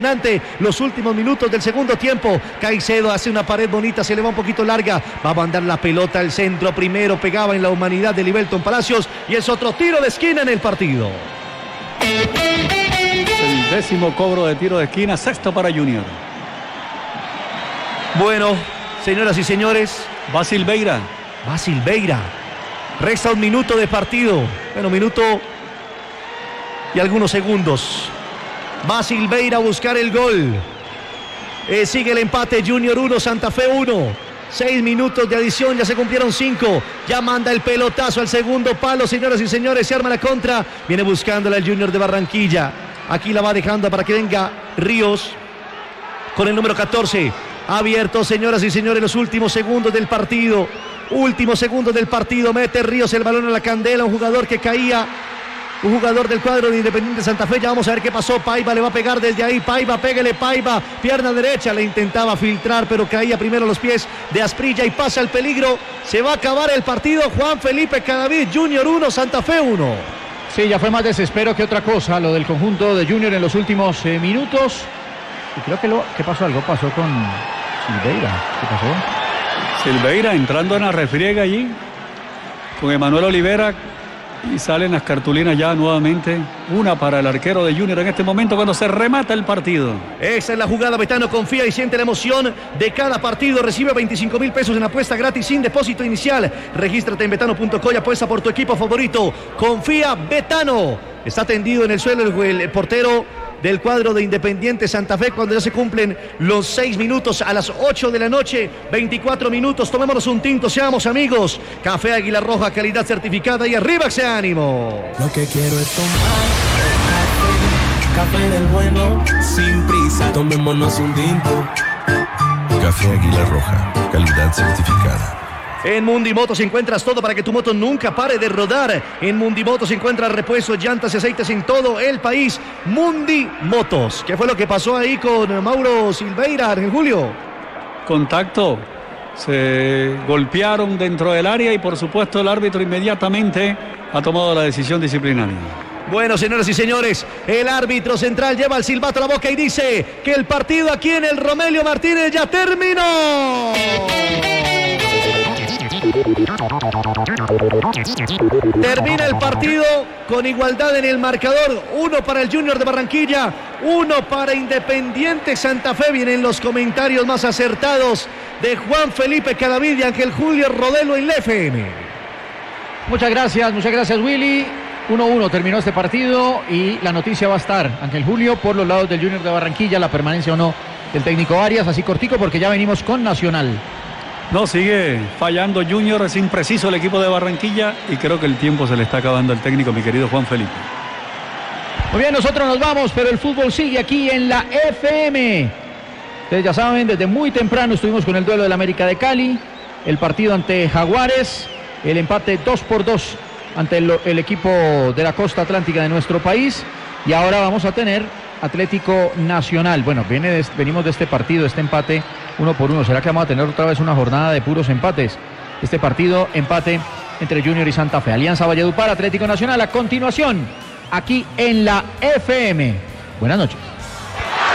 Los últimos minutos del segundo tiempo. Caicedo hace una pared bonita, se le va un poquito larga, va a mandar la pelota al centro primero, pegaba en la humanidad de Libelton Palacios y es otro tiro de esquina en el partido. El 10º cobro de tiro de esquina, 6º para Junior. Bueno, señoras y señores, va Silveira. Resta un minuto de partido. Bueno, minuto y algunos segundos. Va Silveira a buscar el gol. Sigue el empate. Junior 1, Santa Fe 1. 6 minutos de adición, ya se cumplieron 5. Ya manda el pelotazo al segundo palo, señoras y señores. Se arma la contra. Viene buscándola el Junior de Barranquilla. Aquí la va dejando para que venga Ríos con el número 14. Abierto, señoras y señores, los últimos segundos del partido. Mete Ríos el balón a la candela. Un jugador que caía. Un jugador del cuadro de Independiente Santa Fe. Ya vamos a ver qué pasó. Paiva le va a pegar desde ahí. Pégale Paiva. Pierna derecha. Le intentaba filtrar, pero caía primero a los pies de Asprilla y pasa el peligro. Se va a acabar el partido. Juan Felipe Cadavid. Junior 1, Santa Fe 1. Sí, ya fue más desespero que otra cosa lo del conjunto de Junior en los últimos minutos. Y creo que ¿qué pasó? Algo pasó con Silveira. ¿Qué pasó? Silveira entrando en la refriega allí con Emanuel Olivera. Y salen las cartulinas ya nuevamente. Una para el arquero de Junior en este momento cuando se remata el partido. Esa es la jugada. Betano confía y siente la emoción de cada partido. Recibe 25,000 pesos en apuesta gratis sin depósito inicial. Regístrate en betano.co y apuesta por tu equipo favorito. Confía Betano. Está tendido en el suelo el portero del cuadro de Independiente Santa Fe cuando ya se cumplen los 6 minutos a las 8 de la noche, 24 minutos. Tomémonos un tinto, seamos amigos. Café Águila Roja, calidad certificada y arriba ese ánimo. Lo que quiero es tomar café del bueno, sin prisa, tomémonos un tinto. Café Águila Roja, calidad certificada. En Mundi Motos encuentras todo para que tu moto nunca pare de rodar. En Mundi Motos encuentras repuestos, llantas y aceites en todo el país. Mundi Motos. ¿Qué fue lo que pasó ahí con Mauro Silveira, Ángel Julio? Contacto. Se golpearon dentro del área y por supuesto el árbitro inmediatamente ha tomado la decisión disciplinaria. Bueno, señoras y señores, el árbitro central lleva el silbato a la boca y dice que el partido aquí en el Romelio Martínez ya terminó. Termina el partido con igualdad en el marcador. 1 para el Junior de Barranquilla, 1 para Independiente Santa Fe. Vienen los comentarios más acertados de Juan Felipe Cadavid y Ángel Julio Rodelo en la FM. Muchas gracias Willy. 1-1 terminó este partido y la noticia va a estar, Ángel Julio, por los lados del Junior de Barranquilla, la permanencia o no del técnico Arias, así cortico porque ya venimos con Nacional. No, sigue fallando Junior, es impreciso el equipo de Barranquilla y creo que el tiempo se le está acabando al técnico, mi querido Juan Felipe. Muy bien, nosotros nos vamos, pero el fútbol sigue aquí en la FM. Ustedes ya saben, desde muy temprano estuvimos con el duelo del América de Cali, el partido ante Jaguares, el empate 2-2 ante el equipo de la costa atlántica de nuestro país, y ahora vamos a tener Atlético Nacional. Bueno, venimos de este partido, este empate 1-1. ¿Será que vamos a tener otra vez una jornada de puros empates? Este partido, empate entre Junior y Santa Fe. Alianza Valledupar, Atlético Nacional, a continuación, aquí en la FM. Buenas noches.